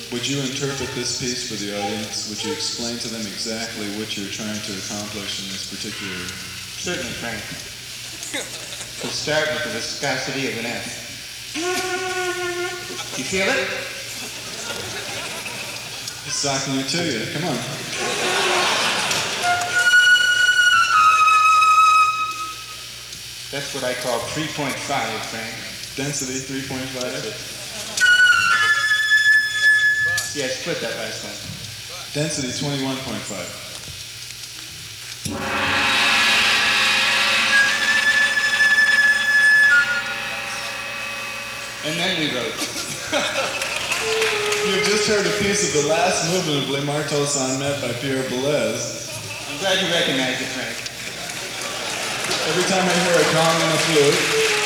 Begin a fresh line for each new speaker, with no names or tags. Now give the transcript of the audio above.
Would you interpret this piece for the audience? Would you explain to them exactly what you're trying to accomplish in this particular...
Certainly, Frank. We'll start with the viscosity of an F. You feel it?
It's socking it to you. Come on.
That's what I call 3.5, Frank.
Density 3.5?
Yeah, split that last one.
Density 21.5.
And then we wrote.
You've just heard a piece of the last movement of Les Marteaux Sans Met by Pierre Boulez.
I'm glad you recognize it, Frank.
Every time I hear a gong and a flute,